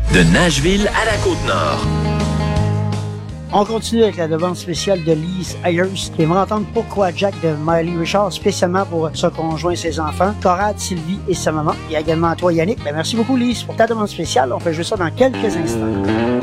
De Nashville à la Côte-Nord. On continue avec la demande spéciale de Lise Ayers qui aimerait entendre Pourquoi Jack de Miley Richard, spécialement pour son conjoint et ses enfants, Corrad, Sylvie et sa maman. Et également à toi Yannick. Merci beaucoup Lise pour ta demande spéciale. On fait jouer ça dans quelques instants.